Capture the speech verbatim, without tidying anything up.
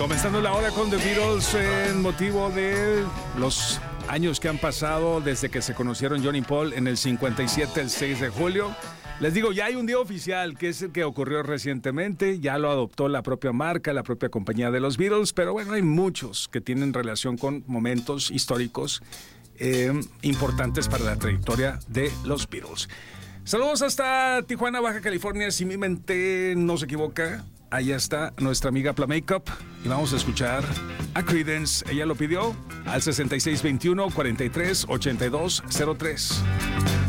Comenzando la hora con The Beatles en motivo de los años que han pasado desde que se conocieron John y Paul en el cincuenta y siete, el seis de julio. Les digo, ya hay un día oficial, que es el que ocurrió recientemente, ya lo adoptó la propia marca, la propia compañía de los Beatles, pero bueno, hay muchos que tienen relación con momentos históricos eh, importantes para la trayectoria de los Beatles. Saludos hasta Tijuana, Baja California, si mi mente no se equivoca. Ahí está nuestra amiga Pla Makeup y vamos a escuchar a Creedence. Ella lo pidió al sesenta y seis veintiuno, cuarenta y tres, ochenta y dos cero tres.